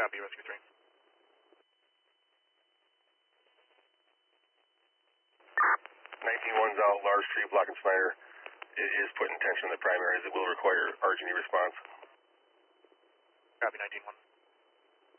Copy, Rescue 3. 19-1's out, large tree blocking Snyder. It is putting tension on the primaries. It will require RG&E response. Copy, 19-1.